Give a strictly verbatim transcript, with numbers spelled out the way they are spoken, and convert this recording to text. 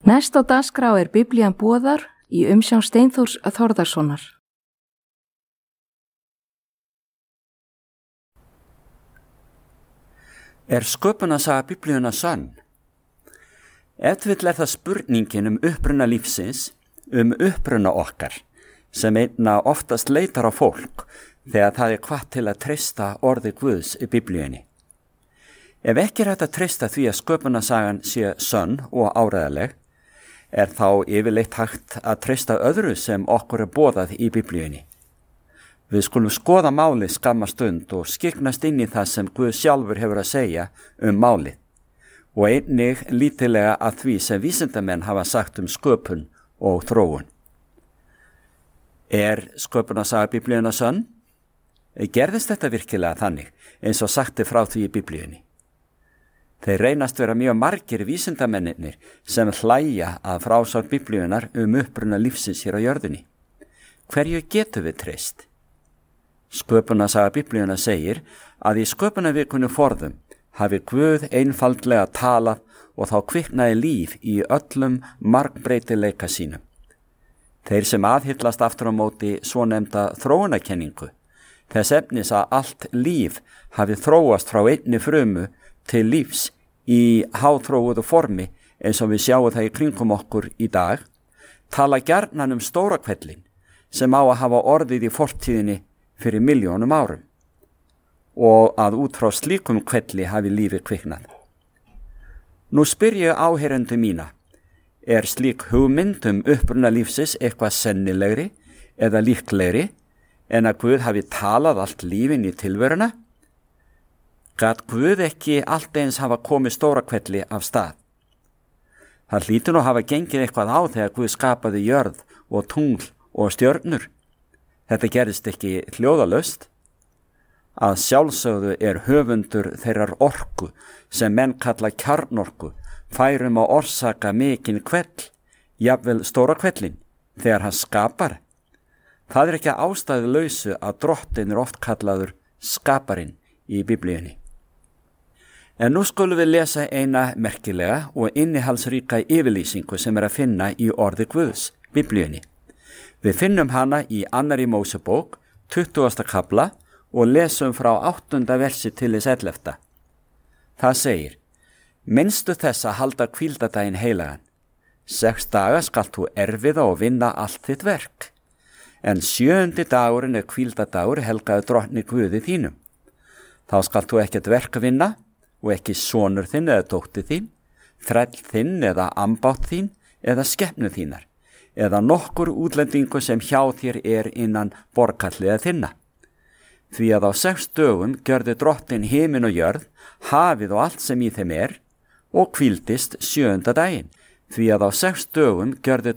Næst á dagskrá er Biblían boðar í umsjón Steinþórs Þórðarsonar. Er sköpunarsaga Biblíunnar sönn? Ef til vill er það spurningin um uppruna lífsins, um uppruna okkar, sem einna oftast leitar á fólk þegar það er hvatt til að treysta orði Guðs í Biblíunni. Ef ekki er hægt að treysta því að sköpunarsagan sé sönn og áreiðanleg, er þá yfirleitt hægt að treysta öðru sem okkur er boðað í Biblíunni. Við skulum skoða málið skamma stund og skiknast inn í það sem Guð sjálfur hefur að segja um málið og einnig lítilega að því sem vísindamenn hafa sagt um sköpun og þróun. Er sköpunarsaga Biblíunnar sönn? Gerðist þetta virkilega þannig eins og sagt er frá því í Biblíunni? Þeir reynast vera mjög margir vísindamennir sem hlæja að frásögn Biblíunnar um uppruna lífsins hér á jörðinni. Hverju getum við treyst? Sköpunarsaga Biblíunnar segir að í sköpunarvikunni forðum hafi Guð einfaldlega talað og þá kviknaði líf í öllum margbreytileika sínum. Þeir sem aðhyllast aftur á móti svonefnda þróunarkenningu, þess efnis að allt líf hafi þróast frá einni frumu til lífs í háþróuðu formi eins og við sjáum það í kringum okkur í dag, tala gjarnan um stórakvellin sem á að hafa orðið í fortíðinni fyrir milljónum árum og að út frá slíkum kvelli hafi lífið kviknað. Nú spyr ég áheyrendur mína, er slík hugmynd um uppruna lífsins eitthvað sennilegri eða líklegri en að Guð hafi talað allt lífin í tilveruna? Gat Guð ekki allt eins hafa komið stórakvelli af stað? Það hlýtur nú hafa gengið eitthvað á þegar Guð skapaði jörð og tungl og stjörnur. Þetta gerðist ekki hljóðalaust. Að sjálfsögðu er höfundur þeirrar orku sem menn kalla kjarnorku færum að orsaka mikinn kvell, jafnvel stórakvellin, þegar hann skapar. Það er ekki ástæðu lausu að Drottinn er oft kallaður skaparinn í Biblíunni. En nú skulum við lesa eina merkilega og innihaldsríka yfirlýsingu sem er að finna í orði Guðs, Biblíunni. Við finnum hana í annarri Mósebók, tuttugasta kafla og lesum frá áttunda versi til þess ellefta. Það segir, minnstu þess að halda hvíldardaginn heilagan. Sex daga skalt þú erfiða og vinna allt þitt verk. En sjöundi dagurinn er hvíldardagur helgaður Drottni Guði þínum. Þá skalt þú ekkert verk vinna og ekki sonur þinn eða dóttir þín, þræll þinn eða ambátt þín eða skepnu þínar, eða nokkur útlendingu sem hjá þér er innan borgarliða þinna. Því að á sex dögum gjörði Drottinn himin og jörð, hafið og allt sem í þeim er, og hvíldist sjöunda daginn. Því að á sex dögum gjörði